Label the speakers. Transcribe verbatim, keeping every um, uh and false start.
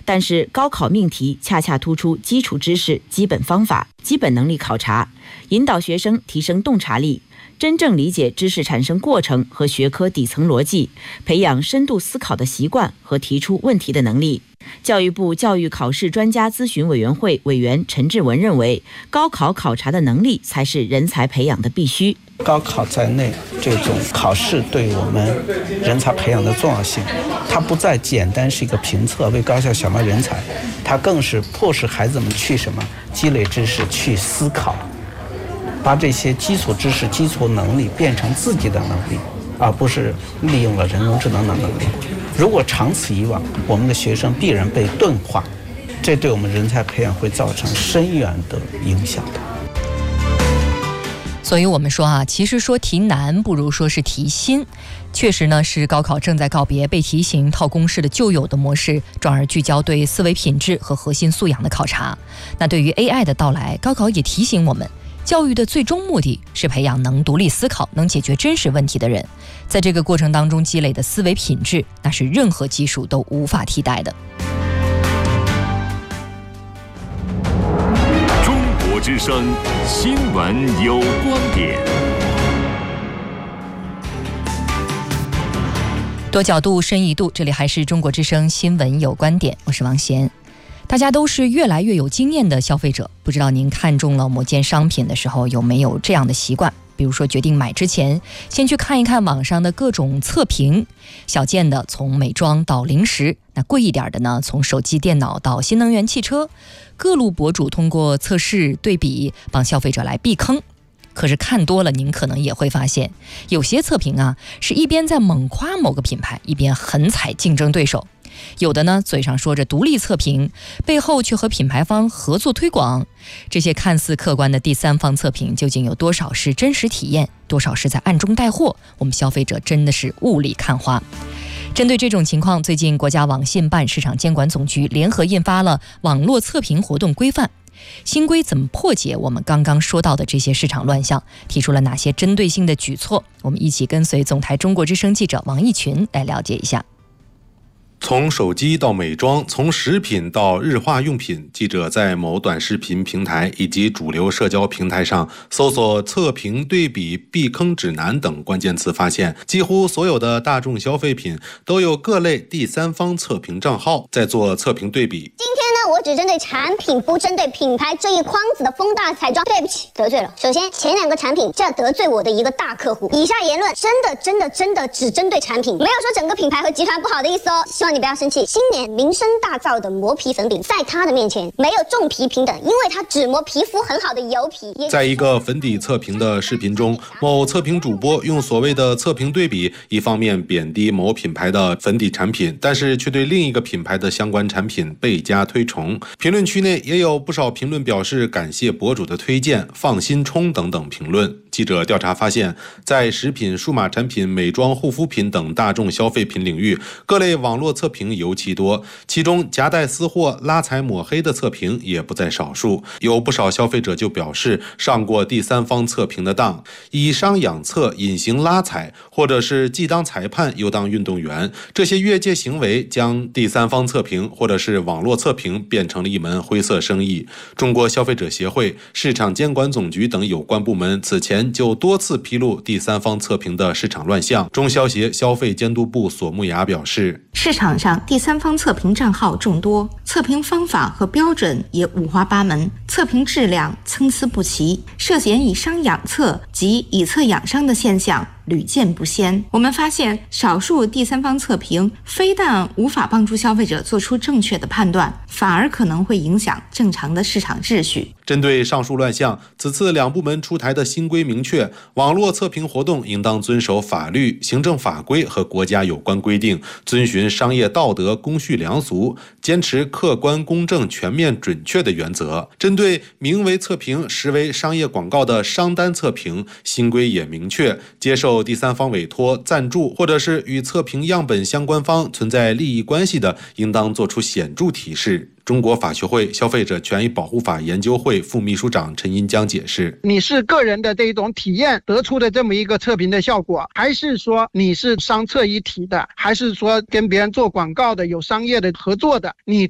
Speaker 1: 但是高考命题恰恰突出基础知识、基本方法、基本能力考察，引导学生提升洞察力，真正理解知识产生过程和学科底层逻辑，培养深度思考的习惯和提出问题的能力。教育部教育考试专家咨询委员会委员陈志文认为，高考考察的能力才是人才培养的必须。
Speaker 2: 高考在内，这种考试对我们人才培养的重要性，它不再简单是一个评测为高校小苗人才，它更是迫使孩子们去什么积累知识，去思考，把这些基础知识、基础能力变成自己的能力，而不是利用了人工智能的能力。如果长此以往，我们的学生必然被钝化，这对我们人才培养会造成深远的影响的。
Speaker 3: 所以我们说啊，其实说题难不如说是题新。确实呢，是高考正在告别背题型套公式的旧有的模式，转而聚焦对思维品质和核心素养的考察。那对于 A I 的到来，高考也提醒我们，教育的最终目的是培养能独立思考、能解决真实问题的人。在这个过程当中积累的思维品质，那是任何技术都无法替代的。
Speaker 4: 中国之声新闻有观点，
Speaker 3: 多角度深一度，这里还是中国之声新闻有观点，我是王贤。大家都是越来越有经验的消费者，不知道您看中了某件商品的时候有没有这样的习惯，比如说决定买之前先去看一看网上的各种测评，小件的从美妆到零食，那贵一点的呢，从手机电脑到新能源汽车，各路博主通过测试对比帮消费者来避坑。可是看多了，您可能也会发现，有些测评啊是一边在猛夸某个品牌，一边狠踩竞争对手。有的呢，嘴上说着独立测评，背后却和品牌方合作推广。这些看似客观的第三方测评，究竟有多少是真实体验，多少是在暗中带货？我们消费者真的是雾里看花。针对这种情况，最近国家网信办、市场监管总局联合印发了网络测评活动规范。新规怎么破解我们刚刚说到的这些市场乱象，提出了哪些针对性的举措？我们一起跟随总台中国之声记者王义群来了解一下。
Speaker 5: 从手机到美妆，从食品到日化用品，记者在某短视频平台以及主流社交平台上搜索测评对比避坑指南等关键词，发现几乎所有的大众消费品都有各类第三方测评账号在做测评对比。
Speaker 6: 今天呢，我只针对产品，不针对品牌这一筐子的风大彩妆。对不起，得罪了。首先，前两个产品这得罪我的一个大客户。以下言论真的真的真的只针对产品，没有说整个品牌和集团不好的意思哦。希望你不要生气。今年名声大噪的磨皮粉饼，在它的面前没有重皮平等，因为它只磨皮肤很好的油皮。
Speaker 5: 在一个粉底测评的视频中，某测评主播用所谓的测评对比，一方面贬低某品牌的粉底产品，但是却对另一个品牌的相关产品倍加推崇。评论区内也有不少评论表示感谢博主的推荐、放心冲等等评论。记者调查发现，在食品、数码产品、美妆、护肤品等大众消费品领域，各类网络测评尤其多，其中夹带私货、拉踩抹黑的测评也不在少数。有不少消费者就表示上过第三方测评的当，以商养策、隐形拉踩，或者是既当裁判又当运动员，这些越界行为将第三方测评或者是网络测评变成了一门灰色生意。中国消费者协会、市场监管总局等有关部门此前就多次披露第三方测评的市场乱象。中消协消费监督部索木雅表示，
Speaker 7: 市场上第三方测评账号众多，测评方法和标准也五花八门，测评质量参差不齐，涉嫌以商养策及以策养商的现象屡见不鲜。我们发现，少数第三方测评非但无法帮助消费者做出正确的判断，反而可能会影响正常的市场秩序。
Speaker 5: 针对上述乱象，此次两部门出台的新规明确，网络测评活动应当遵守法律、行政法规和国家有关规定，遵循商业道德、公序良俗，坚持客观、公正、全面、准确的原则。针对名为测评实为商业广告的商单测评，新规也明确，接受第三方委托、赞助或者是与测评样本相关方存在利益关系的，应当作出显著提示。中国法学会消费者权益保护法研究会副秘书长陈银江解释，
Speaker 8: 你是个人的这一种体验得出的这么一个测评的效果，还是说你是商测一体的，还是说跟别人做广告的有商业的合作的，你